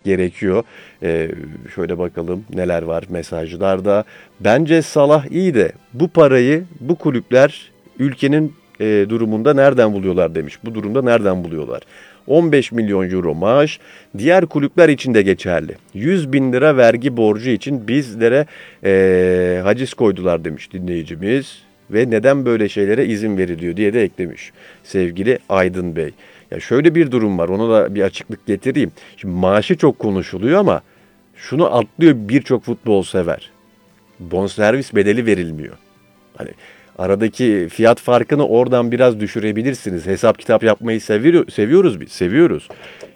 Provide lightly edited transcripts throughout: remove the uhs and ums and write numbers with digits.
gerekiyor. Şöyle bakalım neler var mesajlarda. Bence Salah iyi de bu parayı bu kulüpler ülkenin durumunda nereden buluyorlar demiş. Bu durumda nereden buluyorlar? 15 milyon euro maaş diğer kulüpler için de geçerli. 100 bin lira vergi borcu için bizlere haciz koydular demiş dinleyicimiz. Ve neden böyle şeylere izin veriliyor diye de eklemiş sevgili Aydın Bey. Ya şöyle bir durum var, ona da bir açıklık getireyim. Şimdi maaşı çok konuşuluyor ama şunu atlıyor birçok futbol sever. Bonservis bedeli verilmiyor. Hani aradaki fiyat farkını oradan biraz düşürebilirsiniz. Hesap kitap yapmayı seviyoruz biz, seviyoruz.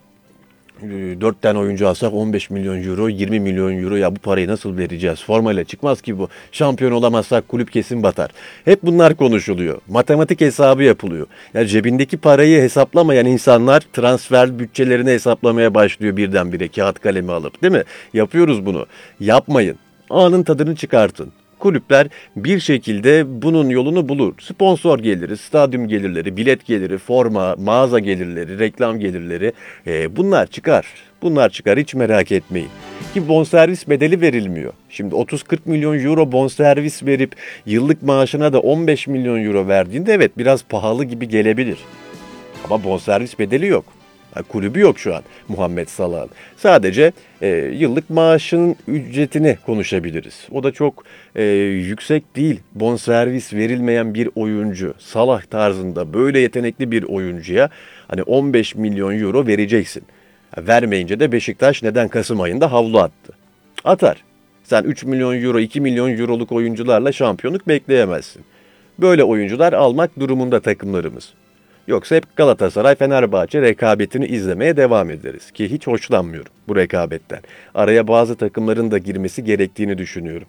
4 tane oyuncu alsak 15 milyon euro, 20 milyon euro, ya bu parayı nasıl vereceğiz? Formayla çıkmaz ki bu. Şampiyon olamazsak kulüp kesin batar. Hep bunlar konuşuluyor. Matematik hesabı yapılıyor. Yani cebindeki parayı hesaplamayan insanlar transfer bütçelerini hesaplamaya başlıyor birdenbire kağıt kalemi alıp, değil mi? Yapıyoruz bunu. Yapmayın. Anın tadını çıkartın. Kulüpler bir şekilde bunun yolunu bulur. Sponsor geliri, stadyum gelirleri, bilet geliri, forma, mağaza gelirleri, reklam gelirleri bunlar çıkar. Bunlar çıkar, hiç merak etmeyin. Ki bonservis bedeli verilmiyor. Şimdi 30-40 milyon euro bonservis verip yıllık maaşına da 15 milyon euro verdiğinde evet biraz pahalı gibi gelebilir. Ama bonservis bedeli yok. Kulübü yok şu an Muhammed Salah'ın. Sadece yıllık maaşının ücretini konuşabiliriz. O da çok yüksek değil. Bonservis verilmeyen bir oyuncu, Salah tarzında böyle yetenekli bir oyuncuya hani 15 milyon euro vereceksin. Vermeyince de Beşiktaş neden Kasım ayında havlu attı? Atar. Sen 3 milyon euro, 2 milyon euroluk oyuncularla şampiyonluk bekleyemezsin. Böyle oyuncular almak durumunda takımlarımız. Yoksa hep Galatasaray, Fenerbahçe rekabetini izlemeye devam ederiz. Ki hiç hoşlanmıyorum bu rekabetten. Araya bazı takımların da girmesi gerektiğini düşünüyorum.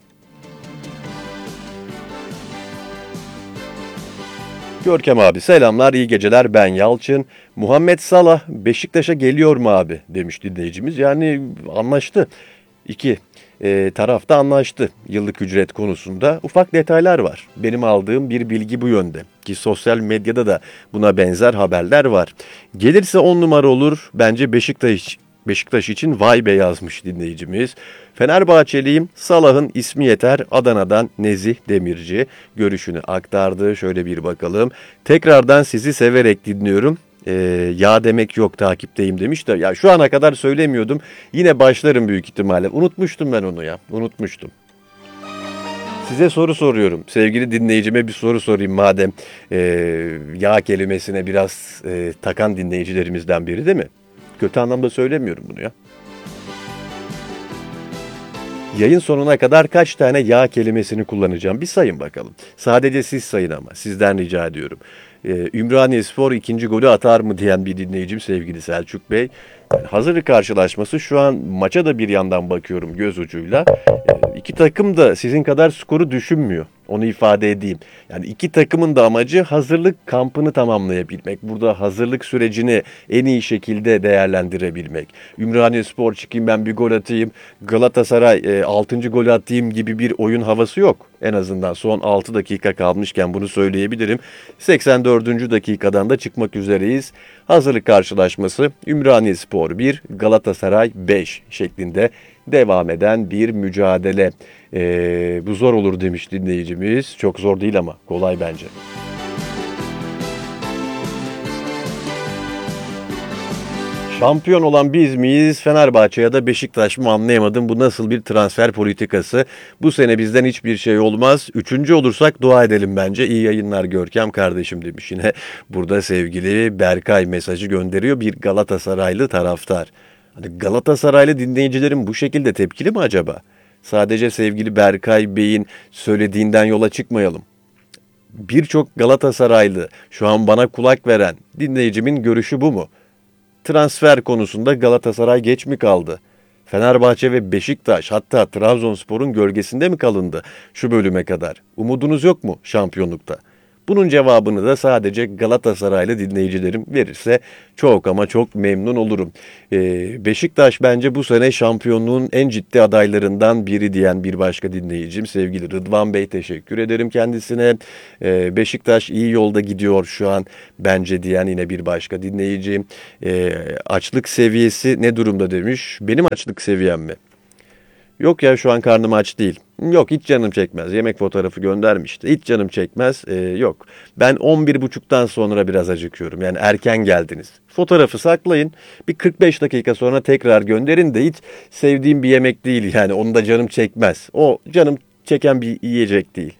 Görkem abi selamlar, iyi geceler, ben Yalçın. Muhammed Salah Beşiktaş'a geliyor mu abi demiş dinleyicimiz. Yani anlaştı. İki taraf da anlaştı yıllık ücret konusunda. Ufak detaylar var. Benim aldığım bir bilgi bu yönde. Ki sosyal medyada da buna benzer haberler var. Gelirse 10 numara olur. Bence Beşiktaş için vay be yazmış dinleyicimiz. Fenerbahçeliyim, Salah'ın ismi yeter. Adana'dan Nezih Demirci görüşünü aktardı. Şöyle bir bakalım. Tekrardan sizi severek dinliyorum. Ya demek yok, takipteyim demiş de ya şu ana kadar söylemiyordum. Yine başlarım büyük ihtimalle. Unutmuştum ben onu ya. Unutmuştum. Size soru soruyorum. Sevgili dinleyicime bir soru sorayım madem ya kelimesine biraz takan dinleyicilerimizden biri, değil mi? Kötü anlamda söylemiyorum bunu ya. Yayın sonuna kadar kaç tane ya kelimesini kullanacağım? Bir sayın bakalım. Sadece siz sayın ama. Sizden rica ediyorum. Ümraniyespor ikinci golü atar mı diyen bir dinleyicim sevgili Selçuk Bey. Yani hazırlık karşılaşması, şu an maça da bir yandan bakıyorum göz ucuyla. İki takım da sizin kadar skoru düşünmüyor. Onu ifade edeyim. Yani iki takımın da amacı hazırlık kampını tamamlayabilmek. Burada hazırlık sürecini en iyi şekilde değerlendirebilmek. Ümraniyespor çıkayım ben bir gol atayım, Galatasaray 6. gol atayım gibi bir oyun havası yok. En azından son 6 dakika kalmışken bunu söyleyebilirim. 84. dakikadan da çıkmak üzereyiz. Hazırlık karşılaşması Ümraniyespor 1, Galatasaray 5 şeklinde devam eden bir mücadele. Bu zor olur demiş dinleyicimiz. Çok zor değil ama kolay bence. Şampiyon olan biz miyiz, Fenerbahçe ya da Beşiktaş mı, anlayamadım. Bu nasıl bir transfer politikası? Bu sene bizden hiçbir şey olmaz. 3. olursak dua edelim bence. İyi yayınlar Görkem kardeşim demiş. Yine burada sevgili Berkay mesajı gönderiyor, bir Galatasaraylı taraftar. Hani Galatasaraylı dinleyicilerim bu şekilde tepkili mi acaba? Sadece sevgili Berkay Bey'in söylediğinden yola çıkmayalım. Birçok Galatasaraylı, şu an bana kulak veren dinleyicimin görüşü bu mu? Transfer konusunda Galatasaray geç mi kaldı? Fenerbahçe ve Beşiktaş, hatta Trabzonspor'un gölgesinde mi kalındı şu bölüme kadar? Umudunuz yok mu şampiyonlukta? Bunun cevabını da sadece Galatasaraylı dinleyicilerim verirse çok ama çok memnun olurum. Beşiktaş bence bu sene şampiyonluğun en ciddi adaylarından biri diyen bir başka dinleyicim sevgili Rıdvan Bey, teşekkür ederim kendisine. Beşiktaş iyi yolda gidiyor şu an bence diyen yine bir başka dinleyicim. Açlık seviyesi ne durumda demiş. Benim açlık seviyem mi? Yok ya, şu an karnım aç değil. Yok, hiç canım çekmez. Yemek fotoğrafı göndermişti. Hiç canım çekmez. Yok. Ben 11.30'dan sonra biraz acıkıyorum. Yani erken geldiniz. Fotoğrafı saklayın. Bir 45 dakika sonra tekrar gönderin de hiç sevdiğim bir yemek değil yani. Onu da canım çekmez. O canım çeken bir yiyecek değil.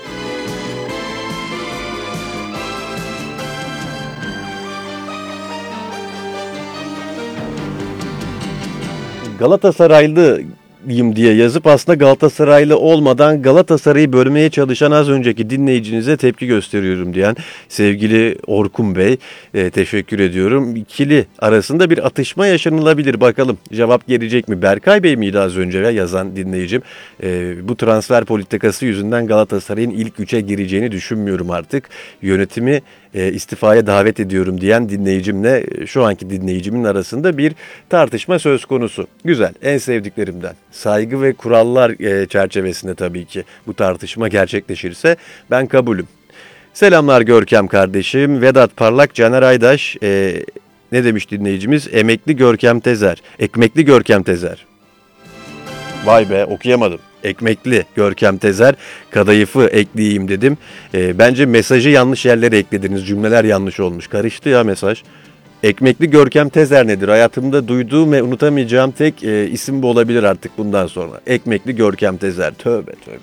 Galatasaraylıyım diye yazıp aslında Galatasaraylı olmadan Galatasaray'ı bölmeye çalışan az önceki dinleyicinize tepki gösteriyorum diyen sevgili Orkun Bey, teşekkür ediyorum. İkili arasında bir atışma yaşanılabilir, bakalım cevap gelecek mi? Berkay Bey miydi az önce yazan dinleyicim? Bu transfer politikası yüzünden Galatasaray'ın ilk üçe gireceğini düşünmüyorum artık. Yönetimi istifaya davet ediyorum diyen dinleyicimle şu anki dinleyicimin arasında bir tartışma söz konusu. Güzel, en sevdiklerimden. Saygı ve kurallar çerçevesinde tabii ki bu tartışma gerçekleşirse ben kabulüm. Selamlar Görkem kardeşim. Vedat Parlak, Caner Aydaş, ne demiş dinleyicimiz? Emekli Görkem Tezer. Ekmekli Görkem Tezer. Vay be, okuyamadım. Ekmekli Görkem Tezer, kadayıfı ekleyeyim dedim. Bence mesajı yanlış yerlere eklediniz. Cümleler yanlış olmuş. Karıştı ya mesaj. Ekmekli Görkem Tezer nedir? Hayatımda duyduğum ve unutamayacağım tek isim bu olabilir artık bundan sonra. Ekmekli Görkem Tezer. Tövbe tövbe.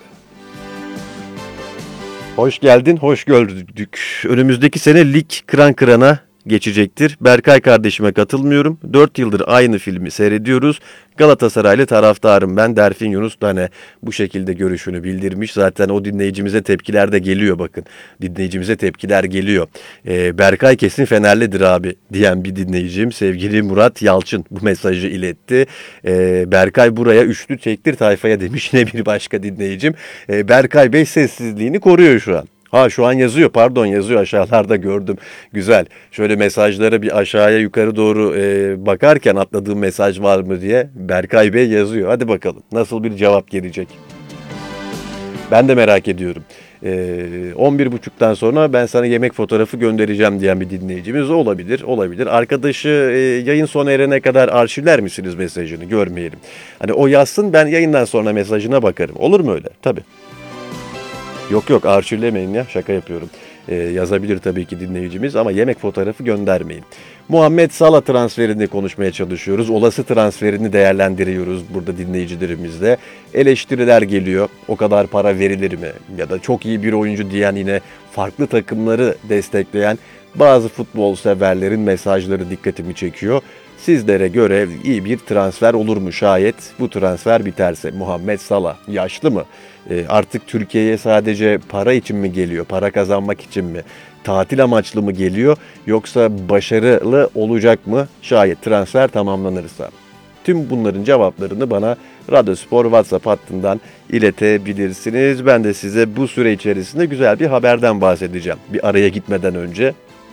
Hoş geldin, hoş gördük. Önümüzdeki sene lig kıran kırana geçecektir. Berkay kardeşime katılmıyorum. 4 yıldır aynı filmi seyrediyoruz. Galatasaraylı taraftarım ben. Derfin Yunus Tane bu şekilde görüşünü bildirmiş. Zaten o dinleyicimize tepkiler de geliyor bakın. Dinleyicimize tepkiler geliyor. Berkay kesin Fenerlidir abi diyen bir dinleyicim sevgili Murat Yalçın bu mesajı iletti. Berkay buraya üçlü çektir tayfaya demiş yine bir başka dinleyicim. Berkay Bey sessizliğini koruyor şu an. Ha, şu an yazıyor, pardon, yazıyor, aşağılarda gördüm. Güzel. Şöyle mesajlara bir aşağıya yukarı doğru bakarken atladığım mesaj var mı diye Berkay Bey yazıyor. Hadi bakalım nasıl bir cevap gelecek. Ben de merak ediyorum. 11.30'dan sonra ben sana yemek fotoğrafı göndereceğim diyen bir dinleyicimiz olabilir. Olabilir. Arkadaşı yayın sona erene kadar arşivler misiniz mesajını, görmeyelim. Hani o yazsın, ben yayından sonra mesajına bakarım. Olur mu öyle? Tabii. Yok arşivlemeyin ya, şaka yapıyorum. Yazabilir tabii ki dinleyicimiz ama yemek fotoğrafı göndermeyin. Muhammed Salah transferini konuşmaya çalışıyoruz. Olası transferini değerlendiriyoruz burada dinleyicilerimizle. Eleştiriler geliyor. O kadar para verilir mi? Ya da çok iyi bir oyuncu diyen yine farklı takımları destekleyen bazı futbol severlerin mesajları dikkatimi çekiyor. Sizlere göre iyi bir transfer olur mu şayet bu transfer biterse? Muhammed Salah yaşlı mı? Artık Türkiye'ye sadece para için mi geliyor? Para kazanmak için mi? Tatil amaçlı mı geliyor? Yoksa başarılı olacak mı şayet transfer tamamlanırsa? Tüm bunların cevaplarını bana Radyospor WhatsApp hattından iletebilirsiniz. Ben de size bu süre içerisinde güzel bir haberden bahsedeceğim. Bir araya gitmeden önce.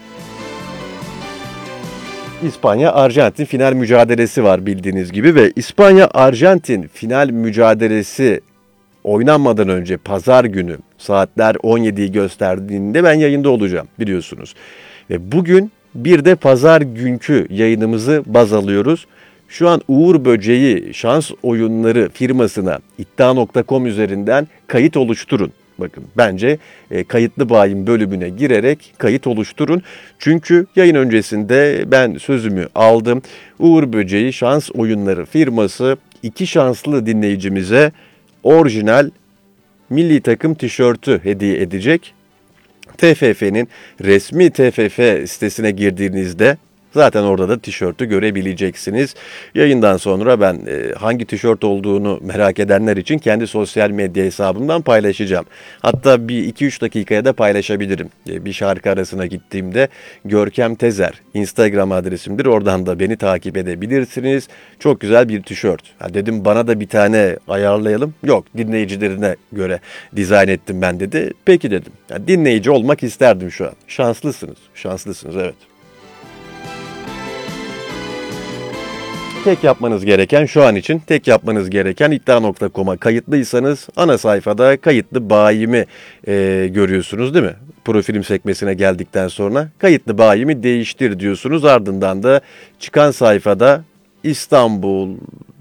İspanya-Arjantin final mücadelesi var bildiğiniz gibi ve İspanya-Arjantin final mücadelesi oynanmadan önce pazar günü saatler 17'yi gösterdiğinde ben yayında olacağım biliyorsunuz. Ve bugün bir de pazar günkü yayınımızı baz alıyoruz. Şu an Uğur Böceği şans oyunları firmasına iddia.com üzerinden kayıt oluşturun. Bakın bence kayıtlı bayin bölümüne girerek kayıt oluşturun. Çünkü yayın öncesinde ben sözümü aldım. Uğur Böceği şans oyunları firması 2 şanslı dinleyicimize orijinal milli takım tişörtü hediye edecek. TFF'nin resmi TFF sitesine girdiğinizde Zaten orada da tişörtü görebileceksiniz. Yayından sonra ben hangi tişört olduğunu merak edenler için kendi sosyal medya hesabımdan paylaşacağım. Hatta bir 2-3 dakikaya da paylaşabilirim. Bir şarkı arasına gittiğimde Görkem Tezer Instagram adresimdir. Oradan da beni takip edebilirsiniz. Çok güzel bir tişört. Ha dedim bana da bir tane ayarlayalım. Yok, dinleyicilerine göre dizayn ettim ben dedi. Peki dedim. Ya, dinleyici olmak isterdim şu an. Şanslısınız. Şanslısınız, evet. Tek yapmanız gereken iddia.com'a kayıtlıysanız ana sayfada kayıtlı bayimi görüyorsunuz değil mi? Profilim sekmesine geldikten sonra kayıtlı bayimi değiştir diyorsunuz. Ardından da çıkan sayfada İstanbul,